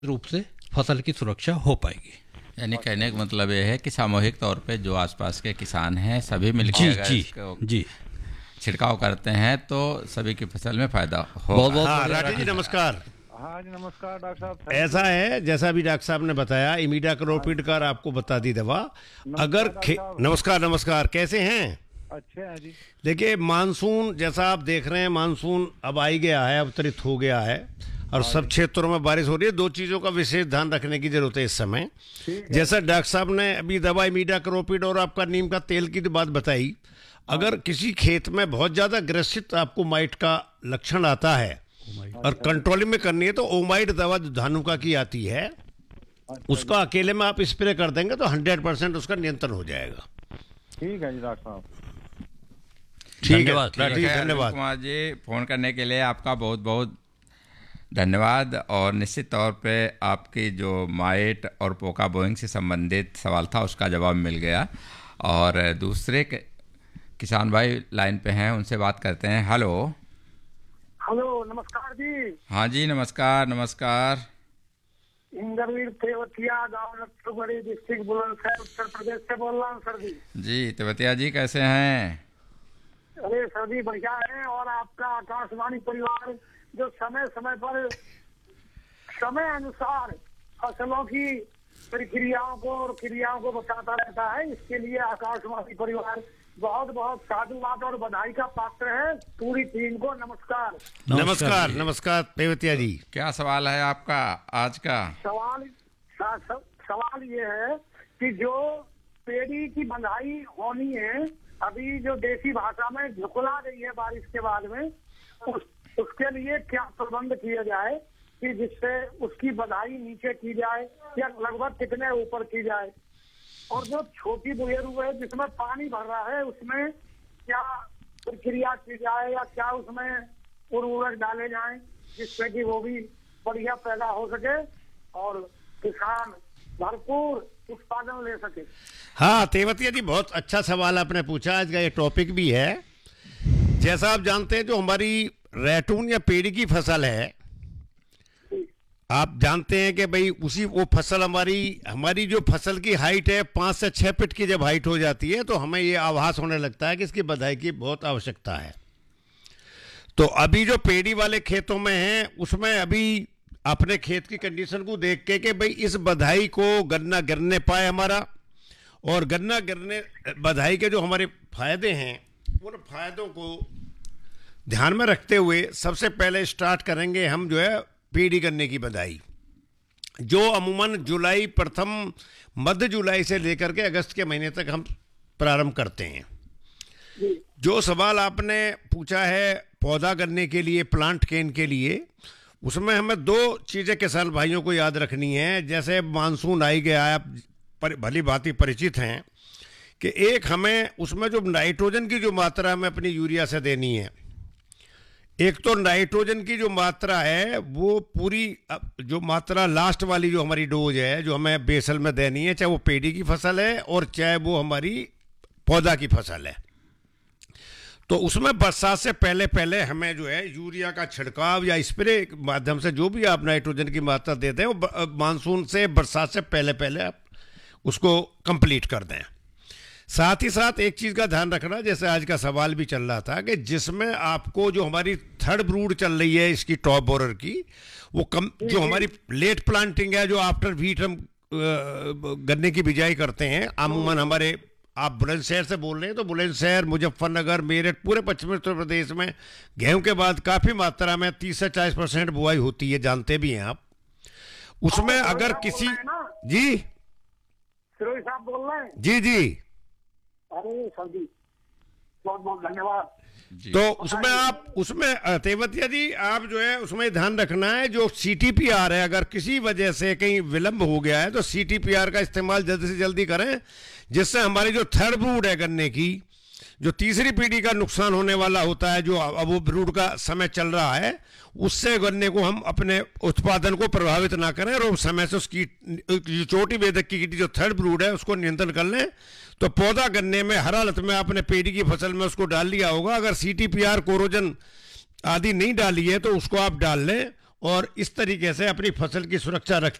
रूप से फसल की सुरक्षा हो पाएगी। यानी कहने का मतलब ये है कि सामूहिक तौर पे जो आसपास के किसान हैं सभी मिलकर जी अगर जी इसको जी। छिड़काव करते हैं तो सभी की फसल में फायदा बहुत होगा। बहुत हाँ बढ़िया राठी जी राठी। नमस्कार। हाँ जी नमस्कार डॉक्टर साहब। ऐसा है जैसा भी डॉक्टर साहब ने बताया, इमिडाक्लोपीड का आपको बता दी दवा। अगर डॉक्टर साहब। नमस्कार नमस्कार, कैसे हैं? अच्छे हैं जी। देखिए मानसून जैसा आप देख रहे हैं, मानसून अब आ ही गया है, अवतरित हो गया है और सब क्षेत्रों में बारिश हो रही है। दो चीज़ों का विशेष ध्यान रखने की जरूरत है इस समय। जैसा डॉक्टर साहब ने अभी दवा इमिडाक्लोपीड और आपका नीम का तेल की जो बात बताई, अगर किसी खेत में बहुत ज़्यादा ग्रसित आपको माइट का लक्षण आता है और कंट्रोलिंग में करनी है तो ओमाइड दवा जो धानुका की आती है उसका अकेले में आप स्प्रे कर देंगे तो 100% उसका नियंत्रण हो जाएगा। ठीक है जी डॉक्टर साहब। ठीक है धन्यवाद। राठी जी, ठीक है, अरविंद धन्यवाद। कुमार जी, फोन करने के लिए आपका बहुत बहुत धन्यवाद। और निश्चित तौर पे आपकी जो माइट और पोका बोइंग से संबंधित सवाल था उसका जवाब मिल गया। और दूसरे किसान भाई लाइन पे हैं, उनसे बात करते हैं। हेलो। हेलो नमस्कार जी। हाँ जी नमस्कार नमस्कार। इंद्रवीर तेवतिया, गाँव नक्सुगढ़ी, डिस्ट्रिक्ट बुलंदशहर, उत्तर प्रदेश से बोल रहा हूँ सर जी। जी तेवतिया जी कैसे हैं? अरे सर जी बढ़िया है। और आपका आकाशवाणी परिवार जो समय समय पर समय अनुसार फसलों की प्रक्रियाओं को और क्रियाओं को बताता रहता है, इसके लिए आकाशवाणी परिवार बहुत बहुत साधुवाद और बधाई का पात्र है। पूरी टीम को नमस्कार। नमस्कार नमस्कार तेवतिया जी। क्या सवाल है आपका आज का? सवाल ये है कि जो पेड़ी की बंधाई होनी है, अभी जो देसी भाषा में झुकला रही है बारिश के बाद में, उसके लिए क्या प्रबंध किया जाए कि जिससे उसकी बंधाई नीचे की जाए या लगभग कितने ऊपर की जाए? और जो छोटी बुएरू है जिसमें पानी भर रहा है उसमें क्या प्रक्रिया की जाए या क्या उसमें उर्वरक डाले जाएं जिससे कि वो भी बढ़िया पैदा हो सके और किसान भरपूर उत्पादन ले सके? हाँ तेवतिया जी, बहुत अच्छा सवाल आपने पूछा। आज का ये टॉपिक भी है। जैसा आप जानते हैं जो हमारी रैटून या पेड़ी की फसल है, आप जानते हैं कि भाई उसी वो फसल हमारी जो फसल की हाइट है 5 से 6 फीट की जब हाइट हो जाती है तो हमें ये आभास होने लगता है कि इसकी बधाई की बहुत आवश्यकता है। तो अभी जो पेड़ी वाले खेतों में हैं उसमें अभी अपने खेत की कंडीशन को देख के कि भाई इस बधाई को गन्ना गिरने पाए हमारा, और गन्ना गिरने बधाई के जो हमारे फायदे हैं उन फायदों को ध्यान में रखते हुए सबसे पहले स्टार्ट करेंगे हम जो है पेड़ी गन्ने की बधाई, जो अमूमन जुलाई प्रथम मध्य जुलाई से लेकर के अगस्त के महीने तक हम प्रारंभ करते हैं। जो सवाल आपने पूछा है पौधा गन्ने के लिए, प्लांट केन के लिए, उसमें हमें दो चीज़ें किसान भाइयों को याद रखनी है। जैसे मानसून आ ही गया है, आप भली भांति परिचित हैं कि एक हमें उसमें जो नाइट्रोजन की जो मात्रा हमें अपनी यूरिया से देनी है, एक तो नाइट्रोजन की जो मात्रा है वो पूरी जो मात्रा लास्ट वाली जो हमारी डोज है जो हमें बेसल में देनी है, चाहे वो पेड़ी की फसल है और चाहे वो हमारी पौधा की फसल है, तो उसमें बरसात से पहले पहले हमें जो है यूरिया का छिड़काव या स्प्रे के माध्यम से जो भी आप नाइट्रोजन की मात्रा देते हैं वो मानसून से बरसात से पहले पहले आप उसको कंप्लीट कर दें। साथ ही साथ एक चीज़ का ध्यान रखना, जैसे आज का सवाल भी चल रहा था कि जिसमें आपको जो हमारी थर्ड ब्रूड चल रही है इसकी टॉप बोरर की, वो जो हमारी लेट प्लांटिंग है, जो आफ्टर व्हीट हम गन्ने की बिजाई करते हैं, अमूमन हमारे, आप बुलंदशहर से बोल रहे हैं तो बुलंदशहर, मुजफ्फरनगर, मेरठ, पूरे पश्चिमी उत्तर प्रदेश में गेहूं के बाद काफ़ी मात्रा में 30 से 40% बुआई होती है, जानते भी हैं आप। उसमें अगर किसी जी सिरोही साहब बोल रहे हैं? जी जी, अरे सर जी बहुत बहुत धन्यवाद। तो उसमें तेवतिया जी आप जो है उसमें ध्यान रखना है, जो CTPR है अगर किसी वजह से कहीं विलंब हो गया है तो CTPR का इस्तेमाल जल्दी से जल्दी करें, जिससे हमारी जो थर्ड ब्रूड है गन्ने की, जो तीसरी पीढ़ी का नुकसान होने वाला होता है, जो अब वो ब्रूड का समय चल रहा है, उससे गन्ने को हम अपने उत्पादन को प्रभावित ना करें और समय से उसकी चोटी बेधक की जो थर्ड ब्रूड है उसको नियंत्रण कर लें। तो पौधा गन्ने में हर हालत में आपने पेड़ी की फसल में उसको डाल लिया होगा, अगर CTPR कोरोजन आदि नहीं डाली है तो उसको आप डाल लें और इस तरीके से अपनी फसल की सुरक्षा रख